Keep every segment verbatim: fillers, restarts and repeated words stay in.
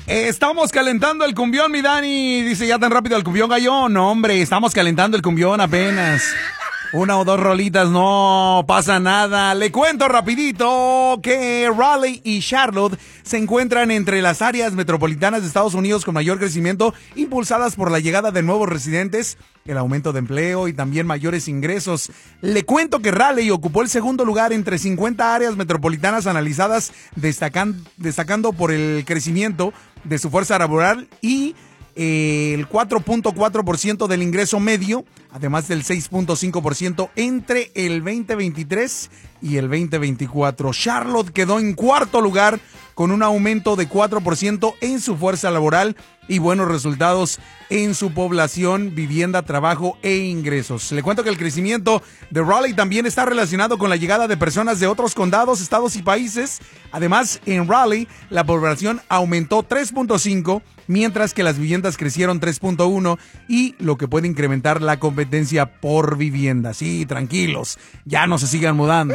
Eh, estamos calentando el cumbión, mi Dani. Dice, ¿ya tan rápido el cumbión, gallo? No, hombre, estamos calentando el cumbión apenas. Una o dos rolitas, no pasa nada. Le cuento rapidito que Raleigh y Charlotte se encuentran entre las áreas metropolitanas de Estados Unidos con mayor crecimiento, impulsadas por la llegada de nuevos residentes, el aumento de empleo y también mayores ingresos. Le cuento que Raleigh ocupó el segundo lugar entre cincuenta áreas metropolitanas analizadas, destacan, destacando por el crecimiento de su fuerza laboral y eh, el cuatro punto cuatro por ciento del ingreso medio, además del seis punto cinco por ciento entre el veinte veintitrés y el veinte veinticuatro. Charlotte quedó en cuarto lugar con un aumento de cuatro por ciento en su fuerza laboral y buenos resultados en su población, vivienda, trabajo e ingresos. Le cuento que el crecimiento de Raleigh también está relacionado con la llegada de personas de otros condados, estados y países. Además, en Raleigh la población aumentó tres punto cinco, mientras que las viviendas crecieron tres punto uno, y lo que puede incrementar la competencia por vivienda. Sí, tranquilos, ya no se sigan mudando.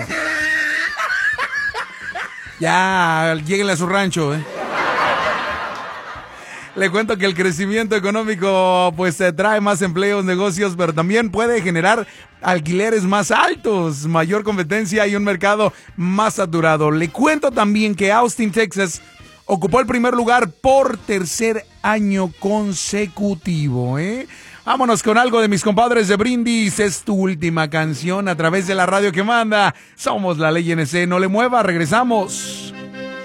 Ya, lléguenle a su rancho, ¿eh? Le cuento que el crecimiento económico pues se trae más empleos, negocios, pero también puede generar alquileres más altos, mayor competencia y un mercado más saturado. Le cuento también que Austin, Texas, ocupó el primer lugar por tercer año consecutivo, ¿eh? Vámonos con algo de mis compadres de Brindis. Es tu última canción a través de la radio que manda. Somos la Ley N C. No le mueva, regresamos.